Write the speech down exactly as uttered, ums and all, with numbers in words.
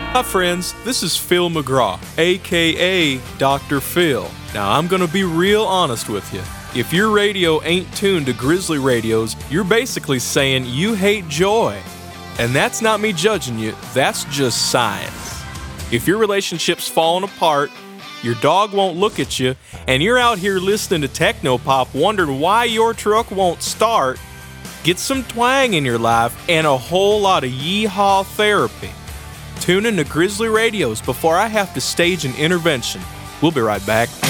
Hi friends, this is Phil McGraw, aka Doctor Phil. Now I'm gonna be real honest with you. If your radio ain't tuned to Grizzly radios, you're basically saying you hate joy. And that's not me judging you, that's just science. If your relationship's falling apart, your dog won't look at you, and you're out here listening to techno-pop wondering why your truck won't start, get some twang in your life and a whole lot of yeehaw therapy. Tune in to Grizzly Radios before I have to stage an intervention. We'll be right back.